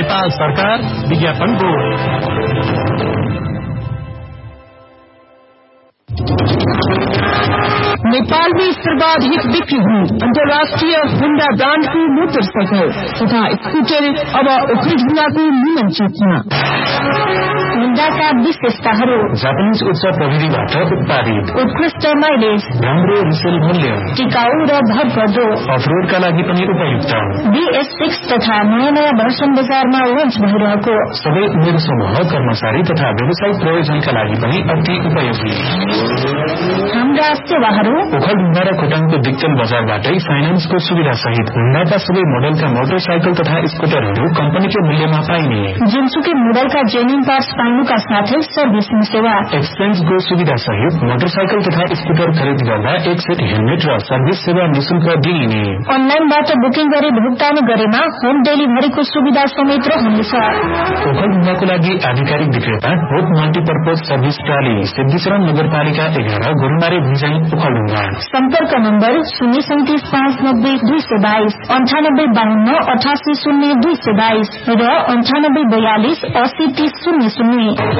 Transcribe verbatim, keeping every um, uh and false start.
नेपाल सरकार विज्ञापन बोर्ड। नेपाल में सर्वाधिक बिक्री हुई अंतर्राष्ट्रीय हुंडा ब्रांड की मोटरसाइकिल तथा स्कूटर अब ओखलढुंगाको निमन चौकमा। हुंडाका विशेषताहरू: जापानीज उच्च प्रविधिबाट उत्पादित, उत्कृष्ट माइलेज, राम्रो रिसेल मूल्य, टिकाऊ र भरपर्दो, अफरोडका लागि पनि उपयुक्त। बीएस सिक्स तथा नयाँ नयाँ भर्सन बजारमा लन्च भइरहेको। सबै उमेर समूह, कर्मचारी तथा व्यवसायिक प्रयोजनका लागि पनि अति उपयोगी। हाम्रा सेवाहरू: ओखलढुंगा र खोटाङको दिक्तेल बजारबाटै फाइनान्सको सुविधा सहित हुंडाका सबै मोडलका मोटरसाइकल तथा स्कूटरहरू कम्पनीको मूल्यमा पाइने। जुनसुकै मोडलका जेन्युन पार्ट्स पाउनुका साथै सर्भिसिङ सेवा, एक्सचेन्जको सुविधा सहित मोटरसाइकल तथा स्कूटर खरिद गर्दा एक सेट हेलमेट र सर्भिस सेवा निशुल्क दिइने। अनलाइनबाट बुकिङ गरी भुक्तानी गरेमा होम डेलिभरीको सुविधा समेत रहनेछ। ओखलढुंगाको लागि आधिकारिक विक्रेता hope multipurpose service trolley, Siddhicharan नगरपालिका एघार, गोरुमारे भिजन, ओखलढुंगा। सम्पर्क नम्बर शून्य सैतिस पाँच नब्बे दुई सय बाइस, अन्ठानब्बे बाहन्न अठासी शून्य दुई सय बाइस र अन्ठानब्बे बयालिस अस्सी तीस शून्य शून्य।